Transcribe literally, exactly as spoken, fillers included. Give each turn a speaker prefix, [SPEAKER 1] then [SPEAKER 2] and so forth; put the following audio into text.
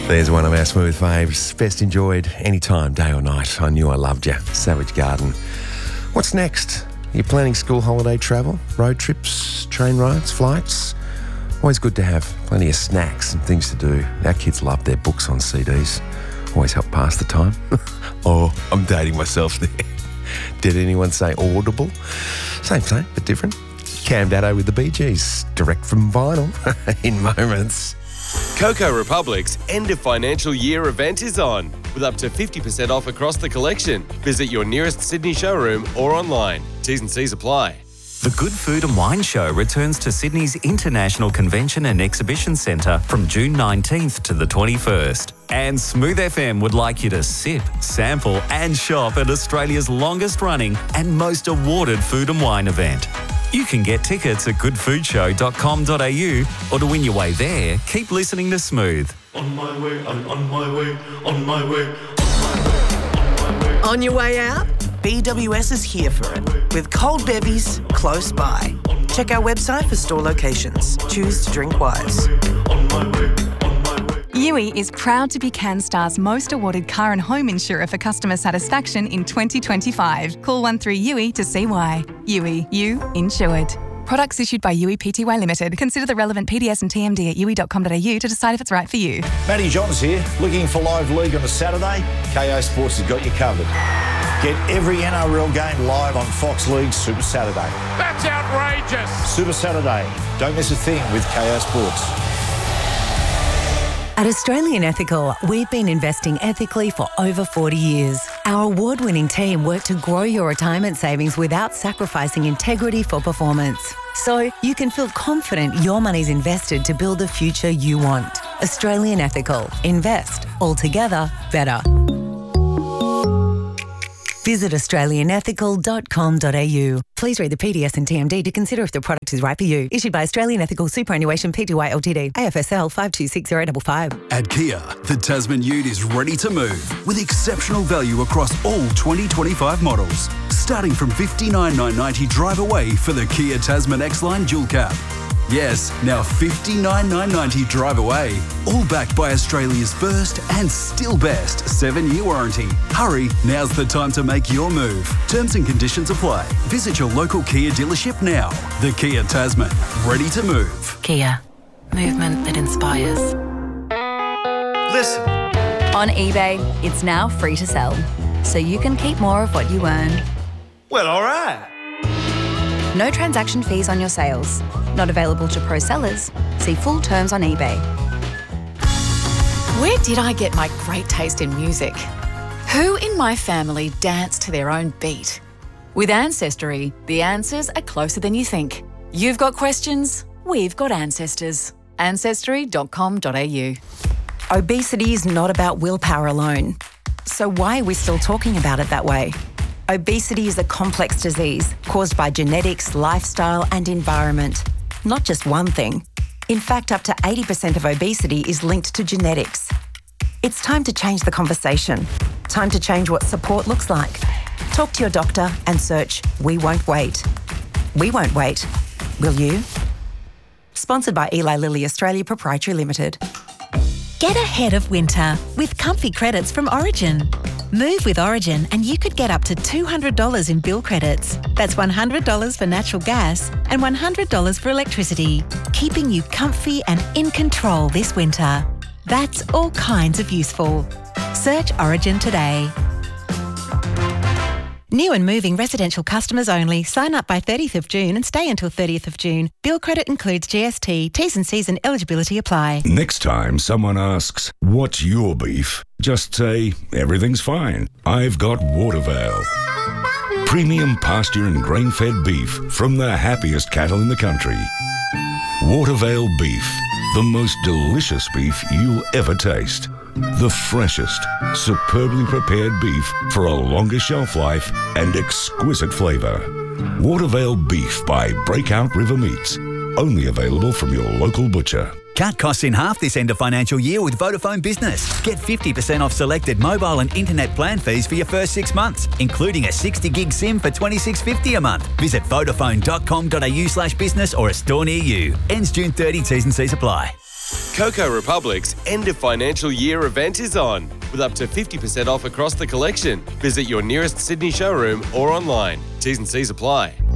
[SPEAKER 1] There's one of our smooth faves. Best enjoyed anytime, day or night. I knew I loved you. Savage Garden. What's next? Are you planning school holiday travel? Road trips? Train rides? Flights? Always good to have plenty of snacks and things to do. Our kids love their books on C Ds. Always help pass the time. Oh, I'm dating myself there. Did anyone say Audible? Same, same, but different. Cam Daddo with the Bee Gees, direct from vinyl in moments.
[SPEAKER 2] Coco Republic's end of financial year event is on, with up to fifty percent off across the collection. Visit your nearest Sydney showroom or online. T's and C's apply.
[SPEAKER 3] The Good Food and Wine Show returns to Sydney's International Convention and Exhibition Centre from June nineteenth to the twenty-first. And Smooth F M would like you to sip, sample and shop at Australia's longest running and most awarded food and wine event. You can get tickets at good food show dot com dot a u, or to win your way there, keep listening to Smooth.
[SPEAKER 4] On my way, I'm on my way, on my way.
[SPEAKER 5] On your way out? B W S is here for it, with cold bevies close by. Check our website for store locations. Choose to drink wise.
[SPEAKER 6] Yui is proud to be CanStar's most awarded car and home insurer for customer satisfaction in twenty twenty-five. Call one three U I to see why. Yui, you insured. Products issued by Yui Pty Limited. Consider the relevant P D S and T M D at yui dot com dot a u to decide if it's right for you.
[SPEAKER 7] Matty Johns here. Looking for live league on a Saturday? K O Sports has got you covered. Get every N R L game live on Fox League Super Saturday.
[SPEAKER 8] That's outrageous.
[SPEAKER 7] Super Saturday. Don't miss a thing with K O Sports.
[SPEAKER 9] At Australian Ethical, we've been investing ethically for over forty years. Our award-winning team work to grow your retirement savings without sacrificing integrity for performance. So you can feel confident your money's invested to build the future you want. Australian Ethical. Invest. Altogether better. Visit australian ethical dot com dot a u. Please read the P D S and T M D to consider if the product is right for you. Issued by Australian Ethical Superannuation Pty Ltd. A F S L five two six zero five five.
[SPEAKER 10] At Kia, the Tasman Ute is ready to move with exceptional value across all twenty twenty-five models. Starting from fifty-nine thousand nine hundred ninety drive away for the Kia Tasman X-Line Dual Cab. Yes, now fifty-nine thousand nine hundred ninety drive away. All backed by Australia's first and still best seven-year warranty. Hurry, now's the time to make your move. Terms and conditions apply. Visit your local Kia dealership now. The Kia Tasman, ready to move.
[SPEAKER 9] Kia, movement that inspires.
[SPEAKER 5] Listen.
[SPEAKER 11] On eBay, it's now free to sell, so you can keep more of what you earn.
[SPEAKER 5] Well, all right.
[SPEAKER 11] No transaction fees on your sales. Not available to pro sellers. See full terms on eBay.
[SPEAKER 12] Where did I get my great taste in music? Who in my family dance to their own beat? With Ancestry, the answers are closer than you think. You've got questions, we've got ancestors. ancestry dot com dot a u.
[SPEAKER 9] Obesity is not about willpower alone. So why are we still talking about it that way? Obesity is a complex disease caused by genetics, lifestyle and environment. Not just one thing. In fact, up to eighty percent of obesity is linked to genetics. It's time to change the conversation. Time to change what support looks like. Talk to your doctor and search We Won't Wait. We won't wait. Will you? Sponsored by Eli Lilly Australia Proprietary Limited.
[SPEAKER 13] Get ahead of winter with comfy credits from Origin. Move with Origin and you could get up to two hundred dollars in bill credits. That's one hundred dollars for natural gas and one hundred dollars for electricity, keeping you comfy and in control this winter. That's all kinds of useful. Search Origin today. New and moving residential customers only. Sign up by thirtieth of June and stay until thirtieth of June. Bill credit includes G S T. T's and C's and eligibility apply.
[SPEAKER 14] Next time someone asks, what's your beef? Just say, everything's fine. I've got Watervale. Premium pasture and grain-fed beef from the happiest cattle in the country. Watervale beef. The most delicious beef you'll ever taste. The freshest, superbly prepared beef for a longer shelf life and exquisite flavour. Watervale beef by Breakout River Meats. Only available from your local butcher.
[SPEAKER 15] Cut costs in half this end of financial year with Vodafone Business. Get fifty percent off selected mobile and internet plan fees for your first six months, including a sixty gig SIM for twenty-six fifty a month. Visit vodafone dot com dot a u slash business or a store near you. Ends June thirtieth, T's and C's apply.
[SPEAKER 2] Coco Republic's end of financial year event is on, with up to fifty percent off across the collection. Visit your nearest Sydney showroom or online. T's and C's apply.